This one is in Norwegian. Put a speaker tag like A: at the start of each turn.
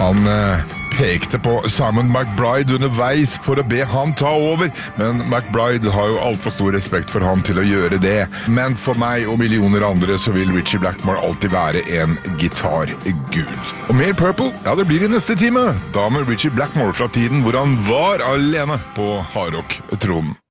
A: Han pekte på Simon McBride underveis for å be han ta over, men McBride har jo alt for stor respekt for han til å gjøre det. Men for meg og millioner andre så vil Ritchie Blackmore alltid være en gitargud. Og mer Purple, ja det blir i neste time. Da med Ritchie Blackmore fra tiden hvor han var alene på hardrock-tronen.